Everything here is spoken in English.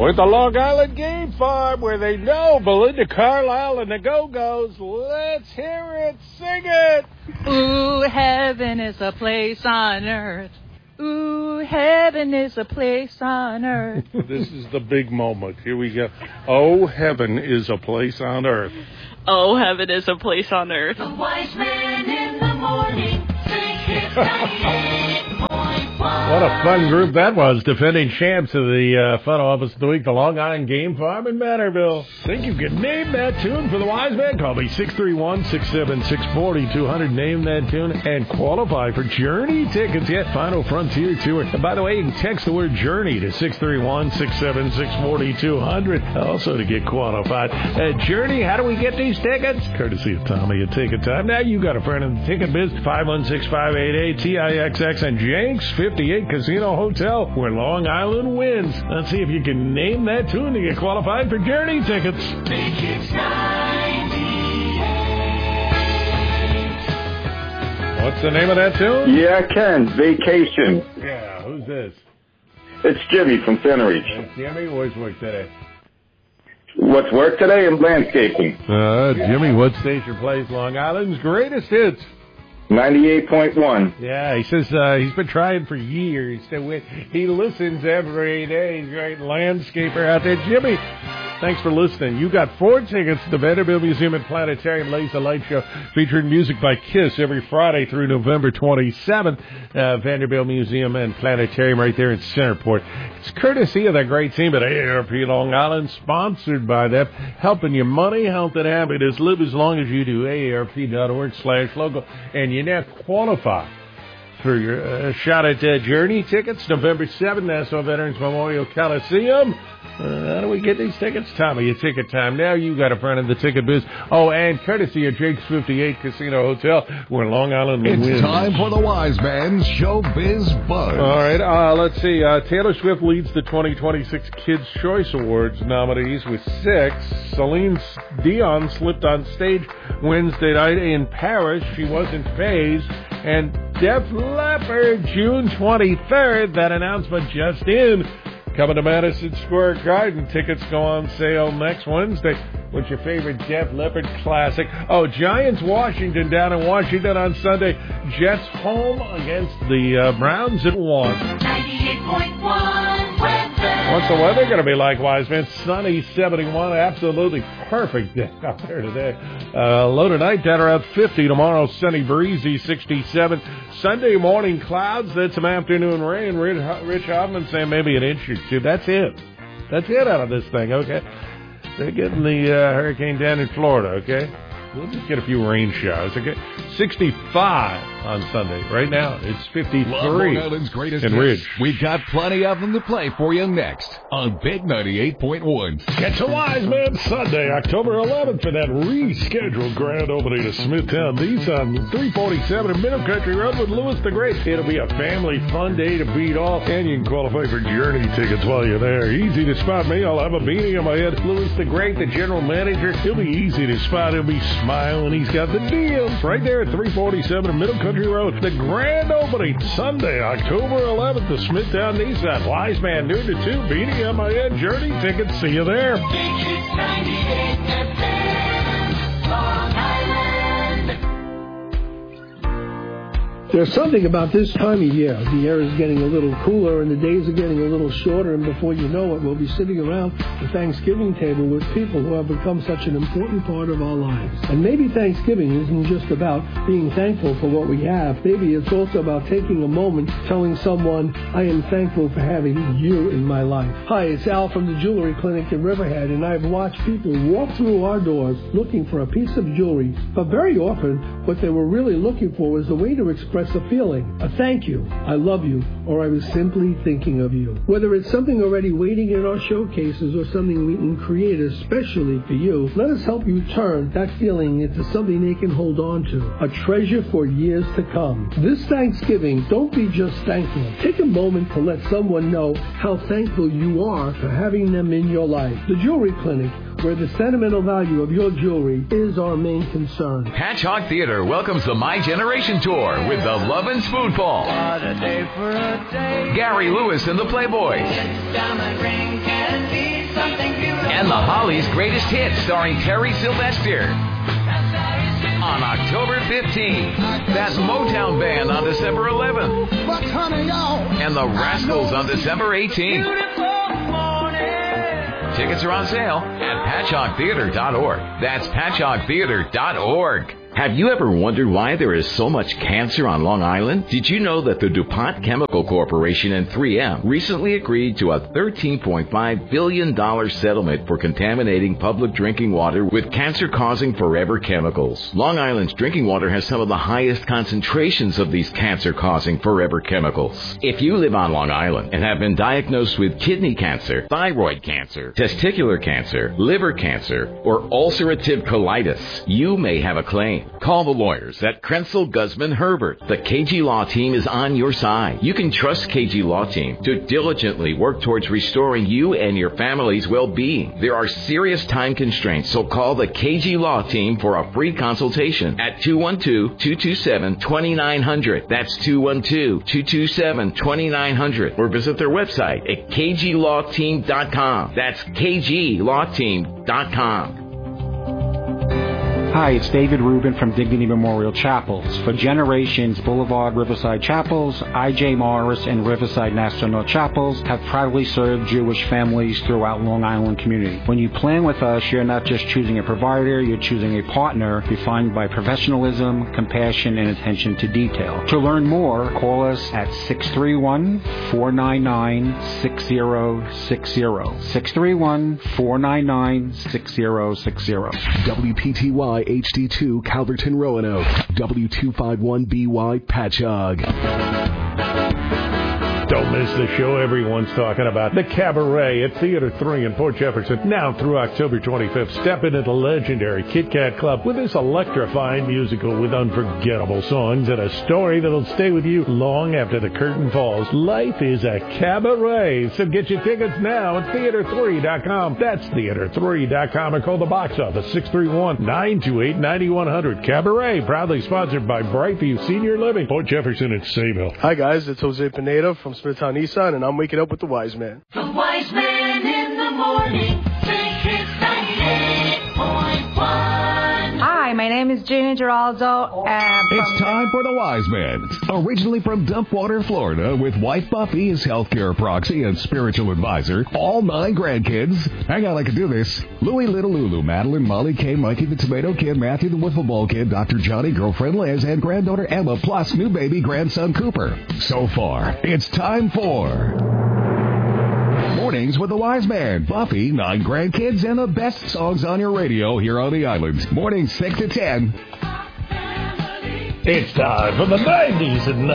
with the Long Island Game Farm, where they know Belinda Carlisle and the Go-Go's. Let's hear it. Sing it. Ooh, heaven is a place on earth. Ooh, heaven is a place on earth. This is the big moment. Here we go. Oh, heaven is a place on earth. Oh, heaven is a place on earth. The wise man in the morning sings his 98.1. What a fun group that was, defending champs of the Fun Office of the Week, the Long Island Game Farm in Manorville. Think you could name that tune for the Wise Man? Call me 631-676-4200. Name that tune and qualify for Journey tickets. Yeah, Final Frontier Tour. And by the way, you can text the word Journey to 631-676-4200. Also to get qualified. Journey, how do we get these tickets? Courtesy of Tommy at Ticket Time. Now you got a friend in the ticket biz, 516-588-TIXX and Jenks 58 Casino Hotel, where Long Island wins. Let's see if you can name that tune to get qualified for Journey tickets. Tickets 98. What's the name of that tune? Yeah, I can. Vacation. Yeah, who's this? It's Jimmy from Centereach. Hey, Jimmy, where's work today? What's work today? I'm landscaping. Jimmy, what station plays Long Island's greatest hits? 98.1. Yeah, he says he's been trying for years. He listens every day. He's a great landscaper out there. Jimmy, thanks for listening. You got 4 tickets to the Vanderbilt Museum and Planetarium Laser Light Show, featuring music by Kiss every Friday through November 27th. Vanderbilt Museum and Planetarium right there in Centerport. It's courtesy of that great team at AARP Long Island, sponsored by them, helping your money, health, and happiness live as long as you do. AARP.org/local. And you now qualify for your shot at Journey tickets, November 7th, National Veterans Memorial Coliseum. How do we get these tickets? Tommy, your Ticket Time. Now you got a friend in the ticket biz. Oh, and courtesy of Jake's 58 Casino Hotel, where Long Island wins. It's time for the Wise Man's Showbiz Buzz. All right, let's see. Taylor Swift leads the 2026 Kids' Choice Awards nominees with 6. Celine Dion slipped on stage Wednesday night in Paris. She wasn't phased. And Def Leppard, June 23rd. That announcement just in. Coming to Madison Square Garden. Tickets go on sale next Wednesday. What's your favorite Def Leppard classic? Oh, Giants Washington down in Washington on Sunday. Jets home against the Browns at 1. 98.1 weather. What's the weather going to be like, Wise Man? Sunny, 71, absolutely perfect day out there today. Low tonight, down around 50. Tomorrow, sunny, breezy, 67. Sunday morning, clouds, then some afternoon rain. Rich Hoffman saying maybe an inch or 2. That's it. That's it out of this thing, okay? They're getting the hurricane down in Florida, okay? We'll just get a few rain showers, okay? 65 on Sunday. Right now, it's 53 Long Island's greatest in hits. Ridge. We've got plenty of them to play for you next on Big 98.1. Get to Wise Man Sunday, October 11th, for that rescheduled grand opening of Smithtown Nissan, 347 in Middle Country Road with Louis the Great. It'll be a family fun day to beat off, and you can qualify for Journey tickets while you're there. Easy to spot me. I'll have a beanie on my head. Louis the Great, the general manager, he'll be easy to spot. He'll be smiling. He's got the deals right there at 347 in Middle Country Road. The grand opening Sunday, October 11th, the Smithtown Nissan. Wise Man, noon to 2. Beanie on my head. Journey tickets. See you there. Tickets 98 FM, Long Island. There's something about this time of year. The air is getting a little cooler and the days are getting a little shorter, and before you know it, we'll be sitting around the Thanksgiving table with people who have become such an important part of our lives. And maybe Thanksgiving isn't just about being thankful for what we have. Maybe it's also about taking a moment telling someone, I am thankful for having you in my life. Hi, it's Al from the Jewelry Clinic in Riverhead, and I've watched people walk through our doors looking for a piece of jewelry, but very often what they were really looking for was a way to express a feeling, a thank you, I love you, or I was simply thinking of you. Whether it's something already waiting in our showcases or something we can create especially for you, let us help you turn that feeling into something they can hold on to, a treasure for years to come. This Thanksgiving, don't be just thankful. Take a moment to let someone know how thankful you are for having them in your life. The Jewelry Clinic, where the sentimental value of your jewelry is our main concern. Patchogue Theater welcomes the My Generation Tour with the Love and Spoonful. Gary Lewis and the Playboys. And the Hollies' Greatest Hits starring Terry Sylvester. On October 15th, that Motown Band on December 11th. And the Rascals on December 18th. Tickets are on sale at patchoguetheater.org. That's patchoguetheater.org. Have you ever wondered why there is so much cancer on Long Island? Did you know that the DuPont Chemical Corporation and 3M recently agreed to a $13.5 billion settlement for contaminating public drinking water with cancer-causing forever chemicals? Long Island's drinking water has some of the highest concentrations of these cancer-causing forever chemicals. If you live on Long Island and have been diagnosed with kidney cancer, thyroid cancer, testicular cancer, liver cancer, or ulcerative colitis, you may have a claim. Call the lawyers at Krenzel, Guzman, Herbert. The KG Law Team is on your side. You can trust KG Law Team to diligently work towards restoring you and your family's well-being. There are serious time constraints, so call the KG Law Team for a free consultation at 212-227-2900. That's 212-227-2900. Or visit their website at kglawteam.com. That's kglawteam.com. Hi, it's David Rubin from Dignity Memorial Chapels. For generations, Boulevard Riverside Chapels, I.J. Morris, and Riverside National Chapels have proudly served Jewish families throughout Long Island community. When you plan with us, you're not just choosing a provider, you're choosing a partner defined by professionalism, compassion, and attention to detail. To learn more, call us at 631-499-6060. 631-499-6060. WPTY HD2 Calverton Roanoke. W251BY Patchogue. Don't miss the show everyone's talking about. The Cabaret at Theater 3 in Port Jefferson. Now through October 25th. Step into the legendary Kit Kat Club with this electrifying musical with unforgettable songs and a story that'll stay with you long after the curtain falls. Life is a cabaret. So get your tickets now at Theater3.com. That's Theater3.com, or call the box office 631-928-9100. Cabaret, proudly sponsored by Brightview Senior Living, Port Jefferson and Sayville. Hi guys, it's Jose Pineda from Smithtown Nissan, and I'm waking up with the Wise Man. The Wise Man in the morning. Big Hits 98.1. Hi, my name is Gina Giraldo. It's time for the Wise Man. Originally from Dumpwater, Florida, with wife Buffy as healthcare proxy and spiritual advisor, all 9 grandkids. Hang on, I can do this. Louie, Little Lulu, Madeline, Molly, Kay, Mikey the Tomato Kid, Matthew the Wiffle Ball Kid, Dr. Johnny, girlfriend Liz, and granddaughter Emma, plus new baby grandson Cooper. So far, it's time for Mornings with the Wise Man, Buffy, 9 grandkids, and the best songs on your radio here on the island. Mornings 6 to 10. It's time for the 90s and